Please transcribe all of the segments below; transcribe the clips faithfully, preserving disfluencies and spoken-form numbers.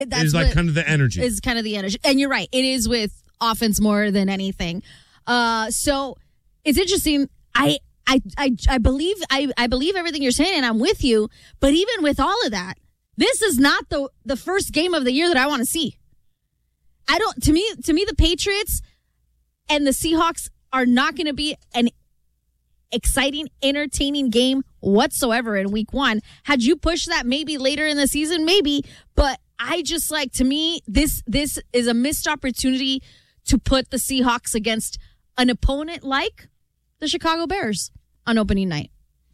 That's is like what, kind of the energy. Is kind of the energy. And you're right. It is with offense more than anything. Uh, so it's interesting. I I I, I believe I, I believe everything you're saying, and I'm with you. But even with all of that, this is not the the first game of the year that I want to see. I don't. To me, to me, the Patriots and the Seahawks are not going to be an exciting, entertaining game whatsoever in week one. Had you pushed that maybe later in the season, maybe, but I just like, to me, this this is a missed opportunity to put the Seahawks against an opponent like the Chicago Bears on opening night.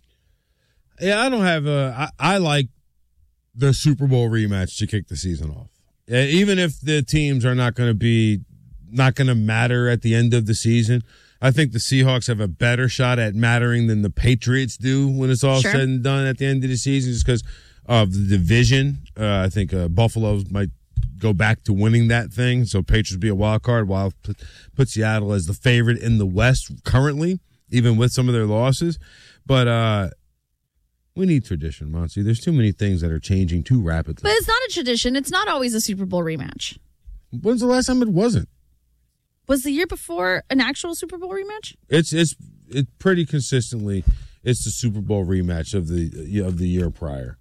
Yeah, I don't have a, I, I like the Super Bowl rematch to kick the season off. Even if the teams are not going to be, not going to matter at the end of the season, I think the Seahawks have a better shot at mattering than the Patriots do when it's all sure. said and done at the end of the season, just because of the division. Uh, I think uh, Buffalo might go back to winning that thing, so Patriots be a wild card, while put, put Seattle as the favorite in the West currently, even with some of their losses. But uh, we need tradition, Monty. There's too many things that are changing too rapidly. But it's not a tradition. It's not always a Super Bowl rematch. When's the last time it wasn't? Was the year before an actual Super Bowl rematch? It's it's it pretty consistently. It's the Super Bowl rematch of the of the year prior.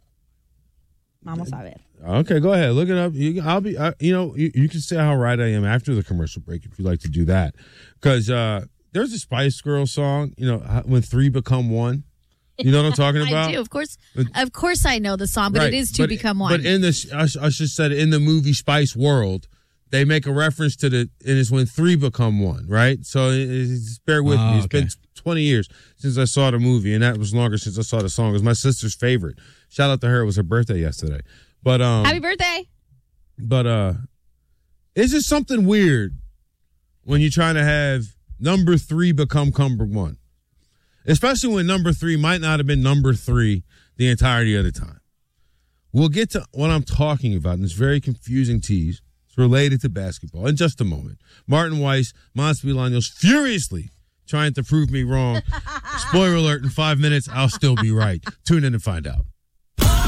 Vamos a ver. Okay, go ahead. Look it up. You, I'll be. I, you know, you, you can say how right I am after the commercial break if you like to do that. Because uh, there's a Spice Girls song. You know, when three become one. You know what I'm talking about? I do, of course. Of course, I know the song, but right. it is two but, become one. But in this, I, I should said in the movie Spice World, they make a reference to the, and it's when three become one, right? So it, it's, bear with oh, me. It's okay. been twenty years since I saw the movie, and that was longer since I saw the song. It was my sister's favorite. Shout out to her. It was her birthday yesterday. But um, happy birthday. But uh, it's just something weird when you're trying to have number three become number one, especially when number three might not have been number three the entirety of the time. We'll get to what I'm talking about in this very confusing tease. It's related to basketball in just a moment. Martin Weiss, Mons Bolaños, furiously trying to prove me wrong. Spoiler alert, in five minutes, I'll still be right. Tune in and find out.